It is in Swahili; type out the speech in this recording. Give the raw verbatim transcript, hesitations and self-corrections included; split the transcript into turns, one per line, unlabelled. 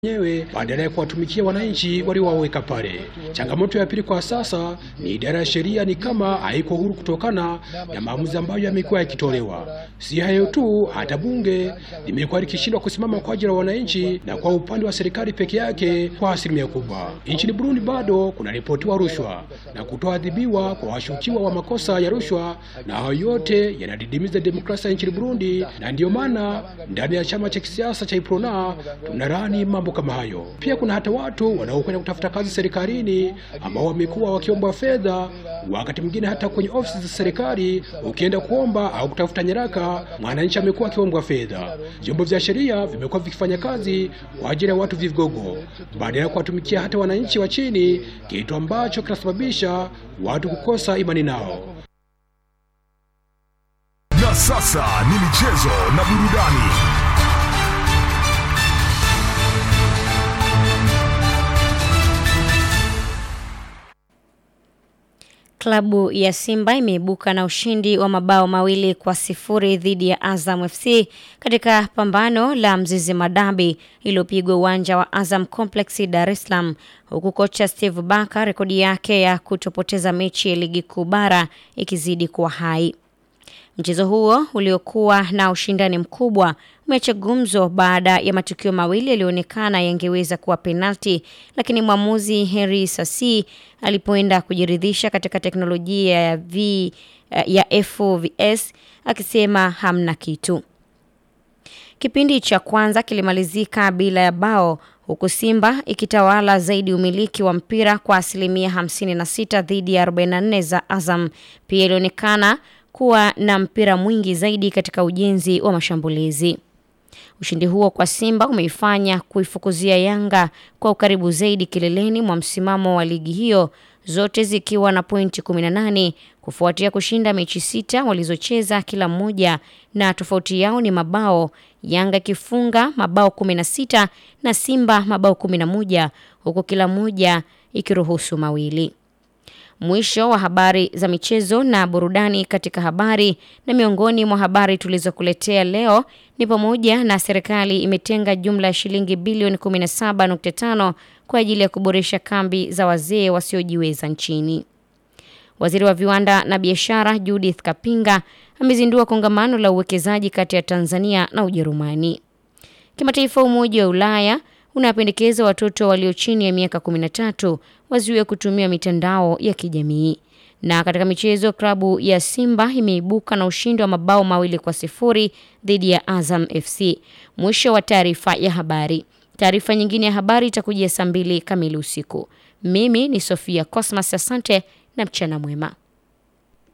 wenyewe badala ya kuwatumikia wananchi waliowaweka pale. Changamoto ya pili kwa sasa ni idara ya sheria ni kama haiko huru kutokana na maamuzi ambayo yamekuwa yakitolewa. Si hayo tu, hata bunge limekuwa likishindwa kusimama kwa ajili ya wananchi na kwa upande wa serikali peke yake kwa asilimia kubwa. Nchini Burundi bado kuna ripotiwa rushwa na kutoadhibiwa kwa washukiwa wa makosa ya rushwa, na hayo yote yanadidimiza demokrasia nchini Burundi, na ndio maana ndani ya chama cha kisiasa cha Iprona tunarani mambo kama hayo. Pia kuna hata watu wanaokwenda kutafuta kazi serikalini ambao wamekuwa wakiomba fedha, wakati mwingine hata kwenye ofisi za serikali ukienda kuomba au kutafuta nyaraka, mwananchi amekuwa akiomba fedha. Vyombo vya sheria vimekuwa vikifanya kazi kwa ajili ya watu vigogo badala ya kuwatumikia hata wananchi wa chini, kitu ambacho kinasababisha watu kukosa imani nao.
Na sasa ni michezo na burudani.
Klabu ya Simba imeibuka na ushindi wa mabao mawili kwa sifuri dhidi ya Azam F C katika pambano la Mzizima Derby iliyopigwa uwanja wa Azam Complex Dar es Salaam, huku kocha Steve Barker rekodi yake ya kutopoteza mechi ya ligi kuu bara ikizidi kuwa hai. Mchezo huo uliokuwa na ushindani mkubwa umeacha gumzo baada ya matukio mawili yalionekana yangeweza kuwa penalti, lakini mwamuzi Henry Sasi alipoenda kujiridhisha katika teknolojia ya V ya F V S akisema hamna kitu. Kipindi cha kwanza kilimalizika bila ya bao, huku Simba ikitawala zaidi umiliki wa mpira kwa asilimia hamsini na sita dhidi ya arobaini na nne za Azam. Pia ilionekana kuwa na mpira mwingi zaidi katika ujenzi wa mashambulizi. Ushindi huo kwa Simba umeifanya kuifukuzia Yanga kwa ukaribu zaidi kileleni mwa msimamo wa ligi hiyo, zote zikiwa na pointi kumi na nane kufuatia kushinda mechi sita walizocheza kila mmoja, na tofauti yao ni mabao, Yanga kifunga mabao kumi na sita na Simba mabao kumi na moja, huku kila moja ikiruhusu mawili. Mwisho wa habari za michezo na burudani. Katika habari na miongoni mwa habari tulizokuletea leo ni pamoja na serikali imetenga jumla ya shilingi bilioni kumi na saba nukta tano kwa ajili ya kuboresha kambi za wazee wasiojiweza nchini. Waziri wa viwanda na biashara Judith Kapinga amezindua kongamano la uwekezaji kati ya Tanzania na Ujerumani. Kimataifa, Umoja wa Ulaya unapendekeza watoto walio chini ya miaka kumi na tatu waziwe kutumia mitandao ya kijamii. Na katika michezo, klabu ya Simba imeibuka na ushindi wa mabao mawili kwa sifuri dhidi ya Azam F C. Mwisho wa taarifa ya habari. Taarifa nyingine ya habari itakujia saa mbili kamili usiku. Mimi ni Sofia Cosmas, asante na mchana mwema.